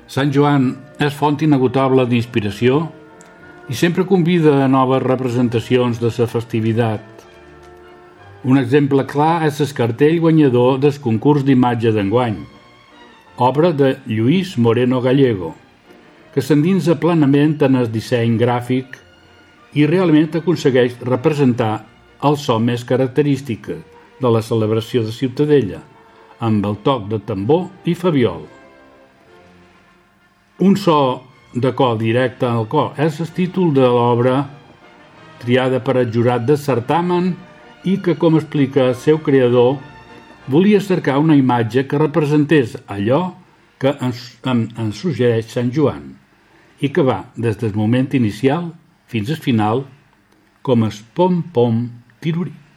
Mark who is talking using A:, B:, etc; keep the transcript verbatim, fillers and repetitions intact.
A: Sant Joan és font inagotable d'inspiració i sempre convida a noves representacions de la festivitat. Un exemple clar és el cartell guanyador del concurs d'imatge d'enguany, obra de Lluís Moreno Gallego, que s'endinsa plenament en el disseny gràfic i realment aconsegueix representar el so més característic de la celebració de Ciutadella, amb el toc de tambor i fabiol. Un so de cor directe al cor és el títol de l'obra triada per al jurat de certamen i que, com explica el seu creador, volia cercar una imatge que representés allò que ens, ens suggereix Sant Joan i que va des del moment inicial fins al final com es pom-pom tirurí.